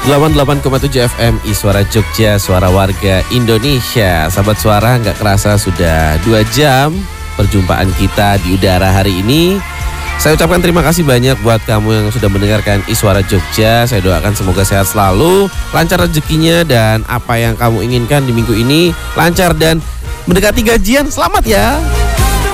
88,7 FM Iswara Jogja, suara warga Indonesia. Sahabat Suara, nggak kerasa sudah 2 jam perjumpaan kita di udara hari ini. Saya ucapkan terima kasih banyak buat kamu yang sudah mendengarkan Iswara Jogja. Saya doakan semoga sehat selalu, lancar rezekinya, dan apa yang kamu inginkan di minggu ini lancar dan mendekati gajian. Selamat ya.